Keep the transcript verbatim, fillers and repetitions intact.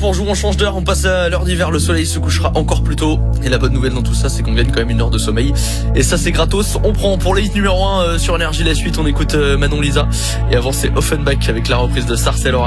pour jouer, on change d'heure, on passe à l'heure d'hiver, le soleil se couchera encore plus tôt. Et la bonne nouvelle dans tout ça, c'est qu'on gagne quand même une heure de sommeil. Et ça, c'est gratos. On prend pour le hit numéro un euh, sur Énergie. La suite, on écoute euh, Manon Lisa. Et avant, c'est Offenbach avec la reprise de Sarcelles.